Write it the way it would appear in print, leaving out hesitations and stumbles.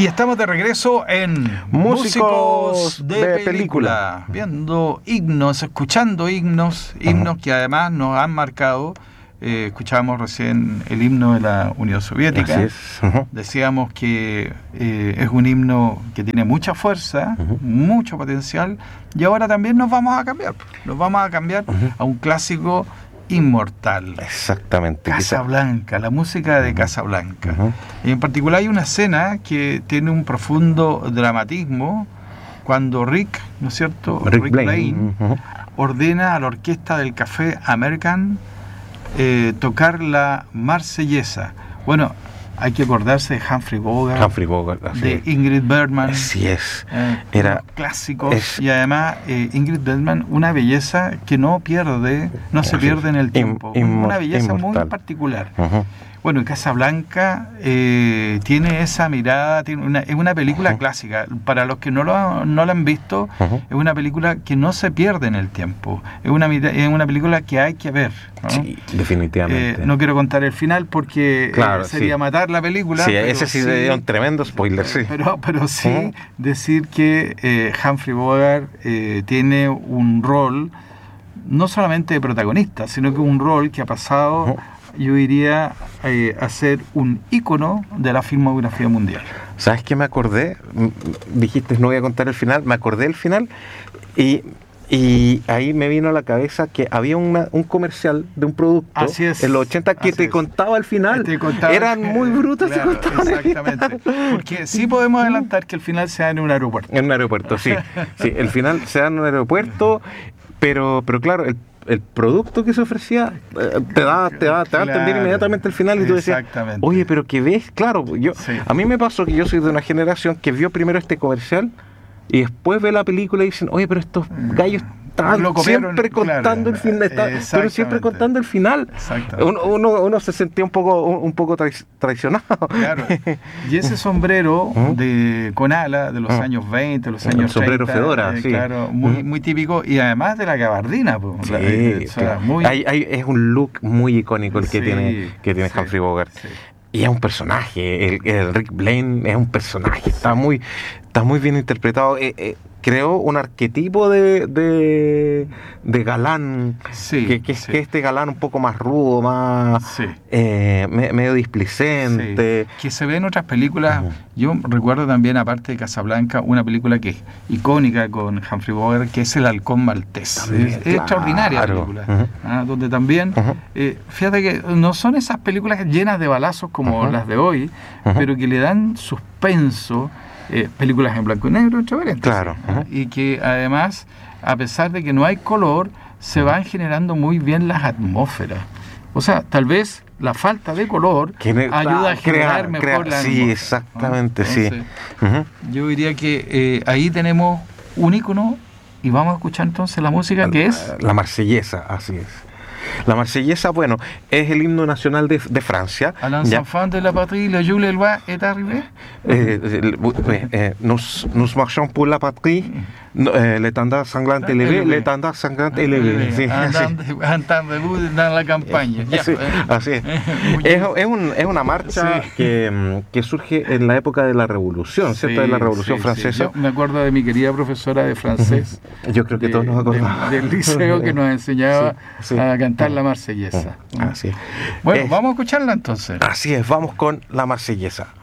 Y estamos de regreso en Músicos de Película, viendo himnos, escuchando himnos que además nos han marcado. Escuchábamos recién el himno de la Unión Soviética. Así es. Decíamos que es un himno que tiene mucha fuerza, mucho potencial, y ahora también nos vamos a cambiar. Nos vamos a cambiar a un clásico inmortal. Exactamente. Casablanca, la música de Casablanca. Y en particular hay una escena que tiene un profundo dramatismo cuando Rick, ¿no es cierto? Rick Blaine ordena a la orquesta del Café American tocar la Marsellesa. Bueno, hay que acordarse de Humphrey Bogart, de Ingrid Bergman. Así es. Era clásicos. Y además Ingrid Bergman, una belleza que no se pierde en el tiempo. Una belleza muy particular. Bueno, y Casablanca tiene esa mirada, es una película clásica. Para los que no la han visto, es una película que no se pierde en el tiempo. Es una película que hay que ver, ¿no? Sí, definitivamente. No quiero contar el final porque sería matar la película. Sí, ese sí sería un tremendo spoiler, sí. Pero sí decir que Humphrey Bogart tiene un rol, no solamente de protagonista, sino que un rol que ha pasado... yo iría a ser un ícono de la filmografía mundial. ¿Sabes qué me acordé? Dijiste no voy a contar el final, me acordé del final y ahí me vino a la cabeza que había un comercial de un producto en los 80 que te contaba el final. Eran muy brutos. Claro, exactamente. Porque sí podemos adelantar que el final sea en un aeropuerto. En un aeropuerto, sí. El final se da en un aeropuerto, pero claro, el producto que se ofrecía te da a entender inmediatamente el final y tú decías, oye, pero que ves, claro, a mí me pasó que yo soy de una generación que vio primero este comercial y después ve la película y dicen, oye, pero estos gallos estaban siempre contando el final, pero siempre contando el final. Uno se sentía un poco traicionado. Claro. Y ese sombrero con ala de los años 20, los años 30, sombrero fedora, claro, muy típico, y además de la gabardina. Es un look muy icónico el que tiene Humphrey Bogart. Y es un personaje, el Rick Blaine es un personaje, está muy bien interpretado. Creó un arquetipo de galán, que es este galán un poco más rudo, más medio displicente. Que se ve en otras películas. Yo recuerdo también, aparte de Casablanca, una película que es icónica con Humphrey Bogart, que es El Halcón Maltés. También, es extraordinaria la película. Donde también, fíjate que no son esas películas llenas de balazos como las de hoy, pero que le dan suspenso. Películas en blanco y negro, entre paréntesis, y que además, a pesar de que no hay color, se van generando muy bien las atmósferas. O sea, tal vez la falta de color ayuda a generar mejor la atmósfera. Sí, exactamente, entonces, yo diría que ahí tenemos un ícono y vamos a escuchar entonces la música que es... La Marsellesa, así es. La Marsellesa, bueno, es el himno nacional de Francia. A l'enfant de la patrie, le jour le roi est arrivé. Nous marchons pour la patrie, l'étendard sanglant élevé, l'étendard sanglant élevé. En la campaña. Así es. Es una marcha que surge en la época de la Revolución, ¿cierto? De la Revolución Francesa. Yo me acuerdo de mi querida profesora de francés. Yo creo que todos nos acordamos. Del liceo, que nos enseñaba a cantar la Marsellesa. Así es. Bueno, vamos a escucharla entonces. Así es, vamos con la Marsellesa.